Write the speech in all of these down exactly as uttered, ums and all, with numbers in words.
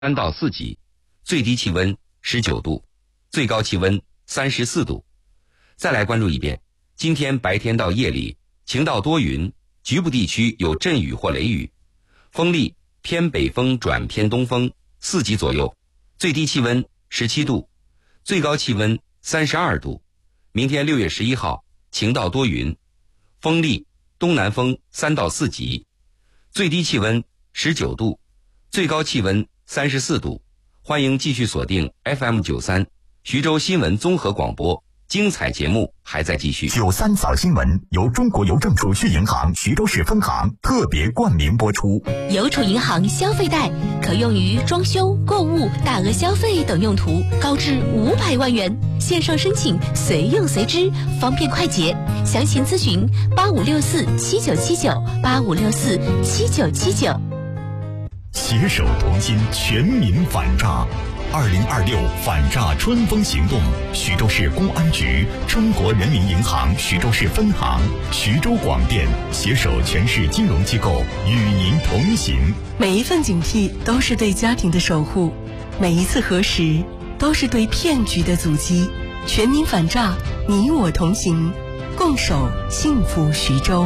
三到四级，最低气温十九度，最高气温三十四度。再来关注一遍，今天白天到夜里晴到多云，局部地区有阵雨或雷雨，风力偏北风转偏东风，四级左右，最低气温十七度，最高气温三十二度。明天六月十一号晴到多云，风力东南风三到四级，最低气温十九度，最高气温三十四度。欢迎继续锁定 F M 九三徐州新闻综合广播，精彩节目还在继续。 九三早新闻由中国邮政储蓄银行徐州市分行特别冠名播出。 邮储银行消费贷可用于装修、购物、大额消费等用途，高至五百万元，线上申请，随用随支，方便快捷。详情咨询八五六四七九七九八五六四七九七九。 携手同心，全民反诈。二零二六反诈春风行动，徐州市公安局、中国人民银行徐州市分行、徐州广电携手全市金融机构与您同行。 每一份警惕都是对家庭的守护，每一次核实都是对骗局的阻击。全民反诈，你我同行，共守幸福徐州。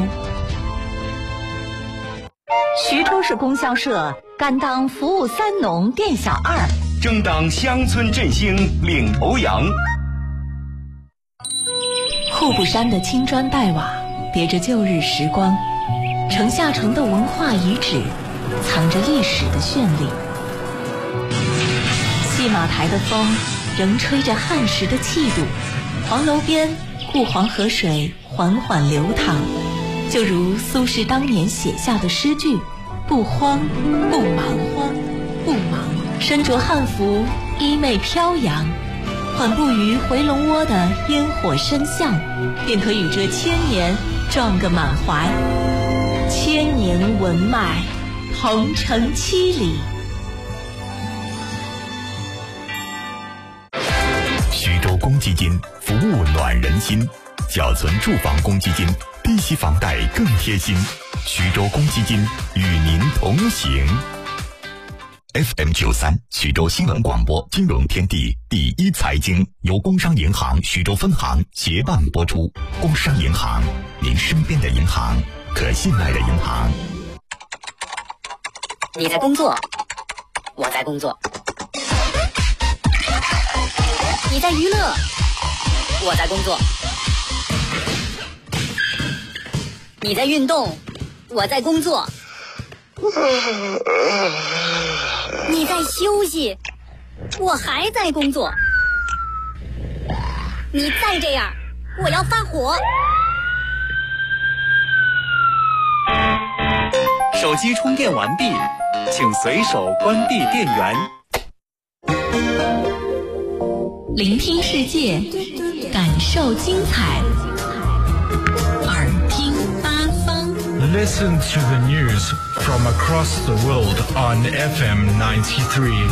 徐州市供销社甘当服务三农店小二， 争当乡村振兴领头羊。 户部山的青砖黛瓦叠着旧日时光，城下城的文化遗址藏着历史的绚丽。戏马台的风仍吹着汉时的气度，黄楼边故黄河水缓缓流淌，就如苏轼当年写下的诗句：不慌不忙，慌不忙，身着汉服，衣袂飘扬，缓步于回龙窝的烟火深巷，便可与这千年撞个满怀。千年文脉，同城七里。 徐州公积金服务暖人心，缴存住房公积金，低息房贷更贴心。徐州公积金与您同行。F M 九三徐州新闻广播金融天地第一财经由工商银行徐州分行协办播出。工商银行，您身边的银行，可信赖的银行。 你在工作，我在工作；你在娱乐，我在工作；你在运动，我在工作；你在休息，我还在工作。你再这样，我要发火。 手机充电完毕，请随手关闭电源。 聆听世界，感受精彩，耳听八方。 Listen to the news from across the world on F M ninety-three.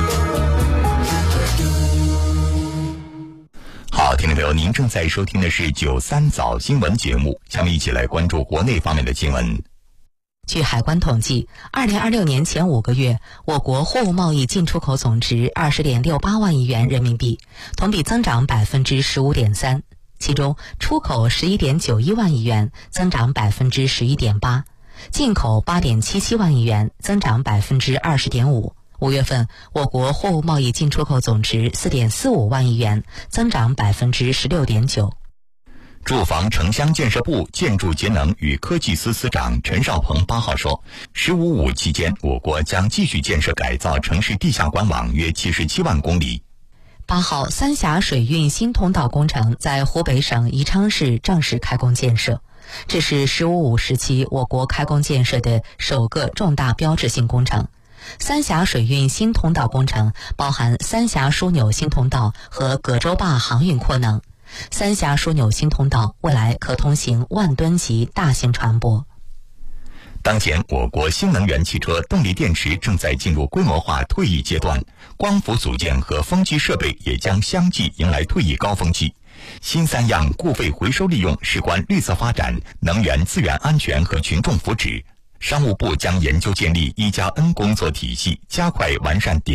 好，听众朋友，您正在收听的是九三早新闻节目，下面一起来关注国内方面的新闻。 据海关统计，二零二六年前五个月，我国货物贸易进出口总值二十点六八万亿元人民币，同比增长百分之十五点三。其中，出口十一点九一万亿元，增长百分之十一点八；进口八点七七万亿元，增长百分之二十点五。五月份，我国货物贸易进出口总值四点四五万亿元，增长百分之十六点九。 住房城乡建设部建筑节能与科技司司长陈少鹏八号说，十五五期间，我国将继续建设改造城市地下管网约七十七万公里。 八号，三峡水运新通道工程在湖北省宜昌市正式开工建设，这是十五五时期我国开工建设的首个重大标志性工程。三峡水运新通道工程包含三峡枢纽新通道和葛洲坝航运扩能。三峡枢纽新通道未来可通行万吨级大型船舶。 当前，我国新能源汽车动力电池正在进入规模化退役阶段，光伏组件和风机设备也将相继迎来退役高峰期。新三样固废回收利用事关绿色发展、能源资源安全和群众福祉。商务部将研究建立一加 N 工作体系，加快完善顶